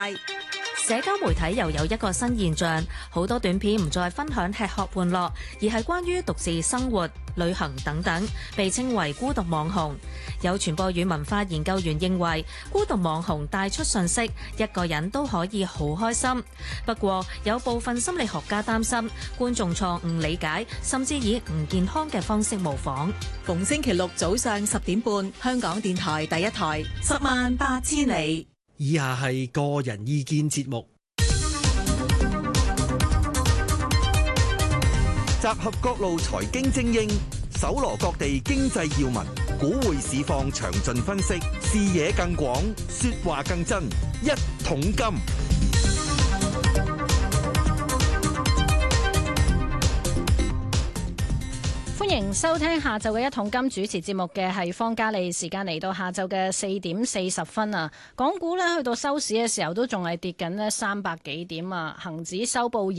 社交媒體又有一個新現象，好多短片唔再分享吃喝玩樂，而係關於獨自生活、旅行等等，被稱為孤獨網紅。有傳播與文化研究員認為，孤獨網紅帶出訊息，一個人都可以好開心。不過，有部分心理學家擔心，觀眾錯誤理解，甚至以唔健康嘅方式模仿。 逢星期六早上10點半，香港電台第一台，108000里。 以下係個人意見節目， 集合各路財經精英，搜羅各地經濟要聞，股匯市況詳盡分析，視野更廣，說話更真，一桶金。 歡迎收聽下晝嘅一桶金，主持節目嘅係方嘉利。時間嚟到下晝嘅4點40分啊，港股呢去到收市嘅時候都仲係跌緊呢300幾點啊，恒指收報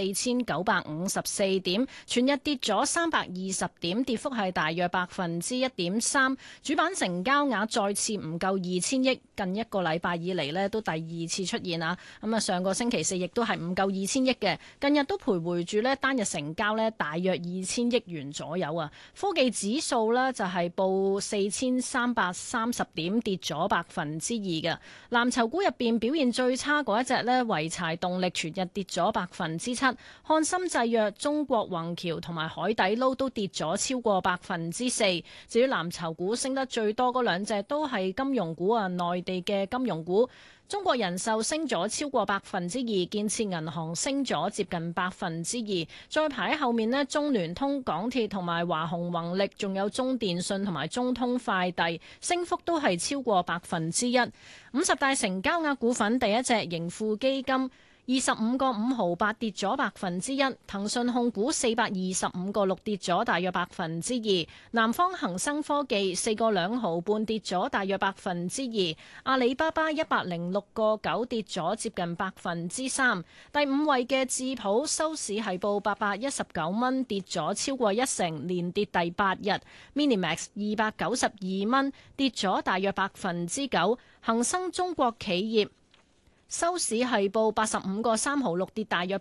24,954點，全日跌咗320點，跌幅係大約1.3%。主板成交額再次唔夠2000億，近一個禮拜以嚟呢都第二次出現啊。咁啊，上個星期四亦都係唔夠2000億嘅，近日都徘徊住呢單日成交呢大約2000億元左右啊。科技指數呢就係報4330點，跌咗2%嘅。藍籌股入邊表現最差嗰一隻呢，濰柴動力全日跌咗7%，漢森製藥、中國宏橋同埋海底撈都跌咗超過4%。至於藍籌股升得最多嗰兩隻都係金融股啊，內地嘅金融股。中國人壽升咗超過2%，建設銀行升咗接近2%，再排喺後面呢，中聯通、港鐵同埋華虹宏力，仲有中電信同埋中通快遞，升幅都係超過1%。50大成交額股份第一隻盈富基金25個5毫8跌咗1%，騰訊控股425個6跌咗大約2%，南方恒生科技4個2毫半跌咗大約2%，阿里巴巴106個9跌咗接近3%，第五位嘅智普收市係報819蚊，跌咗超過1成，連跌第8日。Minimax 292蚊，跌咗大約9%，恒生中國企業收市係報85個3毫6跌大約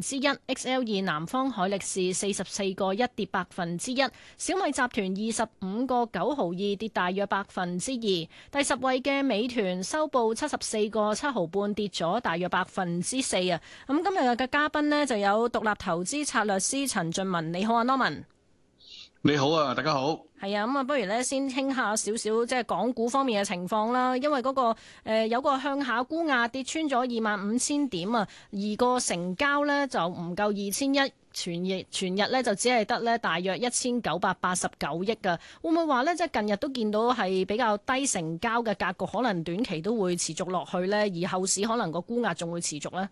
1%，XL2 南方海力士44個1跌1%，小米集團25個9毫2跌大約2%，第十位嘅美團收報74個7毫半跌咗大約4%啊。咁今日嘅嘉賓呢，就有獨立投資策略師陳俊文，你好啊 Norman。 你好啊，大家好。係啊，咁啊，不如咧先傾下少少即係港股方面嘅情況啦。因為嗰個有個向下沽壓跌穿咗25,000點啊，而個成交咧就唔夠2000億，全日咧就只係得咧大約1989億㗎。會唔會話咧即係近日都見到係比較低成交嘅格局，可能短期都會持續落去咧，而後市可能個沽壓仲會持續咧？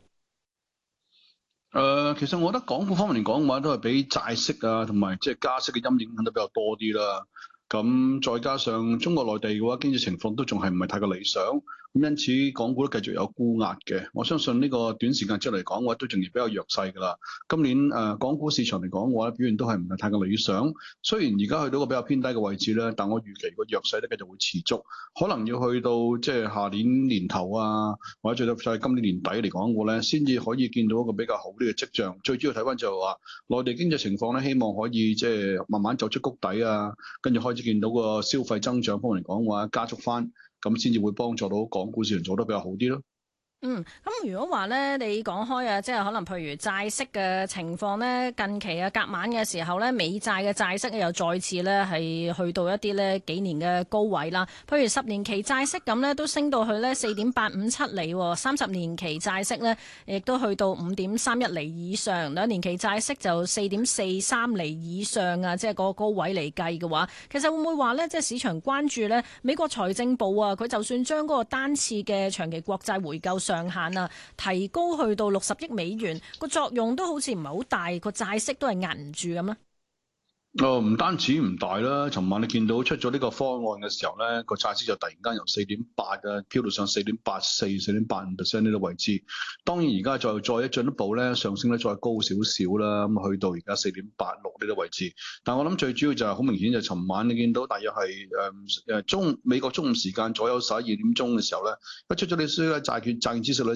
其實我覺得港股方面嚟講嘅話，都係俾債息啊，同埋即係加息嘅陰影影響得比較多啲啦。咁再加上中國內地嘅話，經濟情況都仲係唔係太過理想，咁因此港股都繼續有沽壓嘅。我相信呢個短時間之內嚟講嘅話，都仲係比較弱勢㗎啦。今年港股市場嚟講嘅話，表現都係唔係太過理想。雖然而家去到個比較偏低嘅位置咧，但我預期個弱勢咧繼續會持續，可能要去到即係下年年頭啊，或者最多在今年年底嚟講嘅話咧，先至可以見到一個比較好啲嘅跡象。最主要睇翻就係話內地經濟情況咧，希望可以即係慢慢走出谷底啊，跟住開始見到個消費增長方面嚟講嘅話加速翻，咁先至會幫助到港股市場做得比較好啲咯。 咁如果話咧，你講開啊，即係可能譬如債息嘅情況咧，近期啊隔晚嘅時候咧，美債嘅債息又再次咧係去到一啲咧幾年嘅高位啦。譬如10年期債息咁咧，都升到去咧4.857厘，30年期債息咧亦都去到5.31厘以上，兩年期債息就4.43厘以上啊，即係個高位嚟計嘅話，其實會唔會話咧，即係市場關注咧美國財政部啊，佢就算將嗰個單次嘅長期國債回購上限啊，提高去到60億美元，個作用都好似唔係好大，個債息都係壓唔住咁咧。 唔單止唔大啦，尋晚你見到出咗呢個方案嘅時候咧，個債息就突然間由4.8啊飄到上4.84、4.85% 呢個位置。當然而家再進一步咧上升得再高少少啦，咁去到而家4.86呢個位置。但我諗最主要就係好明顯就係尋晚你見到大約係美國中午時間左右12點鐘嘅時候咧，一出咗你衰嘅債券孳息率